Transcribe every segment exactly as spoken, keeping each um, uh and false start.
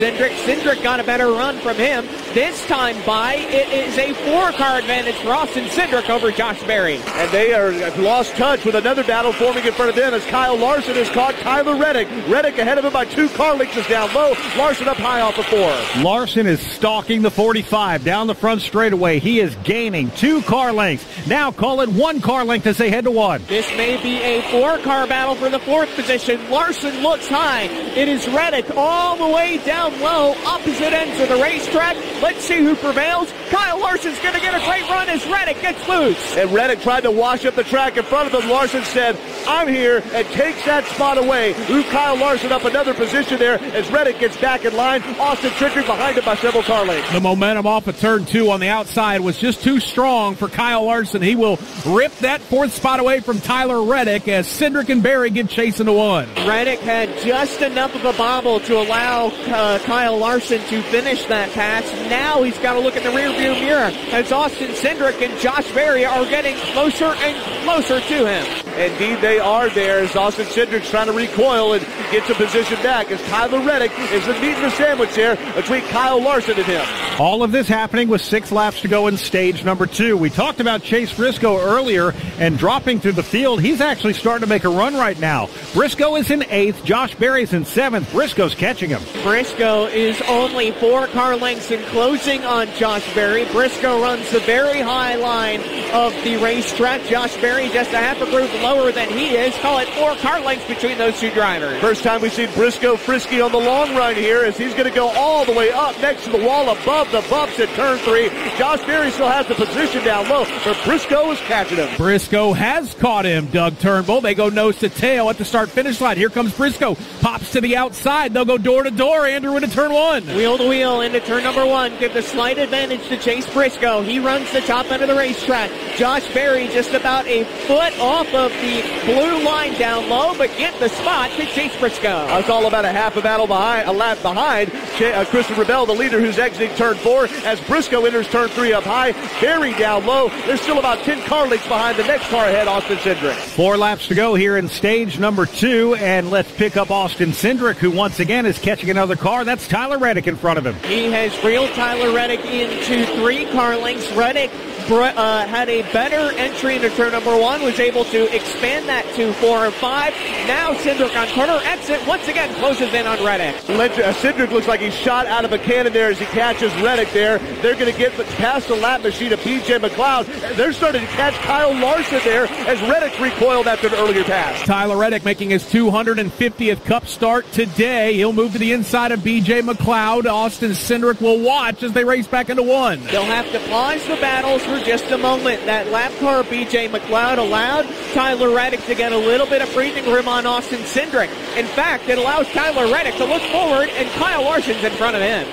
Cindric. Cindric got a better run from him. This time by, it is a four-car advantage for Austin Cindric over Josh Berry. And they are lost touch with another battle forming in front of them as Kyle Larson has caught Tyler Reddick. Reddick ahead of him by two car lengths is down low. Larson up high off the four. Larson is stalking the forty-five down the front straightaway. He is gaining two car lengths. Now call it one car length as they head to one. This may be a four-car battle for the fourth position. Larson looks high. It is Reddick all the way down low, opposite ends of the racetrack. Let's see who prevails. Kyle Larson's going to get a great run as Reddick gets loose. And Reddick tried to wash up the track in front of him. Larson said, I'm here, and takes that spot away. Ooh, Kyle Larson up another position there as Reddick gets back in line. Austin Cindric behind him by several car lengths. The momentum off of turn two on the outside was just too strong for Kyle Larson. He will rip that fourth spot away from Tyler Reddick as Cindric and Berry get chasing to one. Reddick had just enough of a bobble to allow uh, Kyle Larson to finish that pass. Now he's got to look in the rearview mirror as Austin Cindric and Josh Berry are getting closer and closer to him. Indeed, they are there as Austin Cindric's trying to recoil and get some position back as Tyler Reddick is the meat in the sandwich there between Kyle Larson and him. All of this happening with six laps to go in stage number two. We talked about Chase Briscoe earlier and dropping through the field. He's actually starting to make a run right now. Briscoe is in eighth. Josh Berry's in seventh. Briscoe's catching him. Briscoe is only four car lengths in closing on Josh Berry. Briscoe runs the very high line of the racetrack. Josh Berry just a half a group lower than he is. Call it four car lengths between those two drivers. First time we've seen Briscoe frisky on the long run here as he's going to go all the way up next to the wall above the bumps at turn three. Josh Berry still has the position down low, but Briscoe is catching him. Briscoe has caught him, Doug Turnbull. They go nose to tail at the start-finish line. Here comes Briscoe. Pops to the outside. They'll go door to door. Andrew into turn one. Wheel to wheel into turn number one. Give the slight advantage to Chase Briscoe. He runs the top end of the racetrack. Josh Berry just about a foot off of the blue line down low, but get the spot to Chase Briscoe. It's all about a half a battle behind, a lap behind uh, Christopher Bell, the leader, who's exiting turn four as Briscoe enters turn three up high. Berry down low. There's still about ten car lengths behind the next car ahead, Austin Cindric. Four laps to go here in stage number two, and let's pick up Austin Cindric, who once again is catching another car. That's Tyler Reddick in front of him. He has reeled Tyler Reddick into three car lengths. Reddick Uh, had a better entry into turn number one, was able to expand that to four and five. Now Cindric on corner exit once again closes in on Reddick. Uh, Cindric looks like he's shot out of a cannon there as he catches Reddick there. They're going to get past the lap machine of B J McLeod. They're starting to catch Kyle Larson there as Reddick recoiled after an earlier pass. Tyler Reddick making his two hundred fiftieth Cup start today. He'll move to the inside of B J McLeod. Austin Cindric will watch as they race back into one. They'll have to pause the battles for just a moment. That lap car B J McLeod allowed Tyler Reddick to get a little bit of breathing room on Austin Cindric. In fact, it allows Tyler Reddick to look forward, and Kyle Larson's in front of him.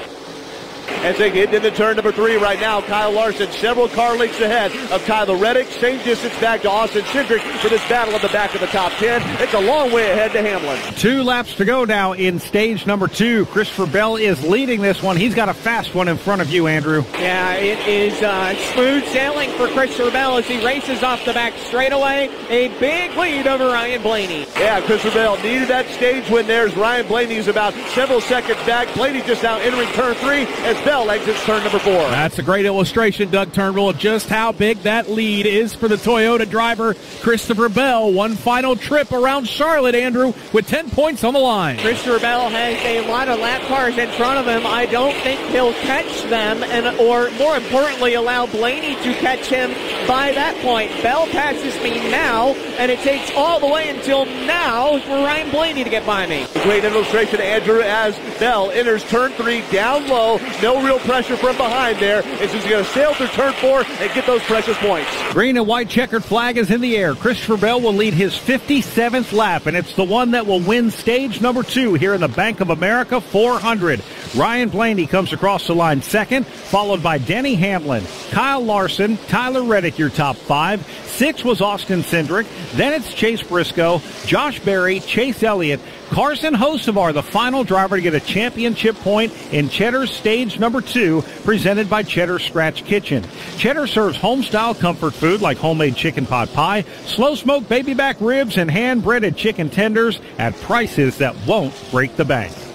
As they get into turn number three right now, Kyle Larson several car lengths ahead of Tyler Reddick. Same distance back to Austin Cindric for this battle at the back of the top ten. It's a long way ahead to Hamlin. Two laps to go now in stage number two. Christopher Bell is leading this one. He's got a fast one in front of you, Andrew. Yeah, it is uh, smooth sailing for Christopher Bell as he races off the back straightaway. A big lead over Ryan Blaney. Yeah, Christopher Bell needed that stage win there as Ryan Blaney's about several seconds back. Blaney just now entering turn three as Bell exits turn number four. That's a great illustration, Doug Turnbull, of just how big that lead is for the Toyota driver, Christopher Bell. One final trip around Charlotte, Andrew, with ten points on the line. Christopher Bell has a lot of lap cars in front of him. I don't think he'll catch them, and or more importantly, allow Blaney to catch him by that point. Bell passes me now, and it takes all the way until now for Ryan Blaney to get by me. Great illustration, Andrew, as Bell enters turn three down low. No real pressure from behind there. As he's going to sail through turn four and get those precious points. Green and white checkered flag is in the air. Christopher Bell will lead his fifty-seventh lap, and it's the one that will win stage number two here in the Bank of America four hundred. Ryan Blaney comes across the line second, followed by Denny Hamlin, Kyle Larson, Tyler Reddick, your top five. Six was Austin Cindric. Then it's Chase Briscoe, Josh Berry, Chase Elliott, Carson Hocevar, the final driver to get a championship point in Cheddar's stage number two, presented by Cheddar Scratch Kitchen. Cheddar serves home-style comfort food like homemade chicken pot pie, slow-smoked baby back ribs, and hand-breaded chicken tenders at prices that won't break the bank.